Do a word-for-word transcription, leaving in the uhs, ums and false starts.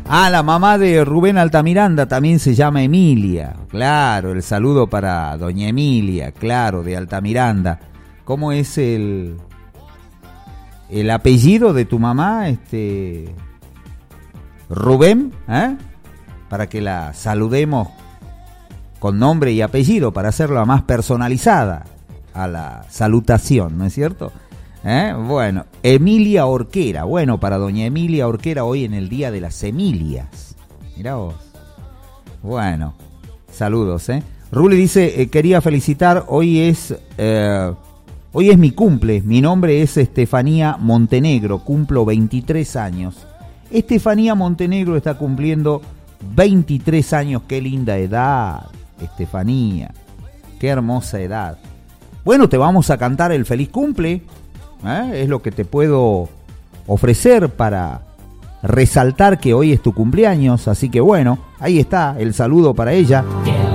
Ah, la mamá de Rubén Altamiranda también se llama Emilia. Claro, el saludo para doña Emilia, claro, de Altamiranda. ¿Cómo es el el apellido de tu mamá, este Rubén? ¿Eh? Para que la saludemos con nombre y apellido, para hacerla más personalizada a la salutación, ¿no es cierto? ¿Eh? Bueno, Emilia Orquera. Bueno, para doña Emilia Orquera hoy en el Día de las Emilias. Mirá vos. Bueno, saludos, ¿eh? Ruli dice, eh, quería felicitar, hoy es eh, hoy es mi cumple, mi nombre es Estefanía Montenegro, cumplo veintitrés años. Estefanía Montenegro está cumpliendo veintitrés años, qué linda edad, Estefanía, qué hermosa edad. Bueno, te vamos a cantar el feliz cumple. ¿Eh? Es lo que te puedo ofrecer para resaltar que hoy es tu cumpleaños, así que bueno, ahí está el saludo para ella.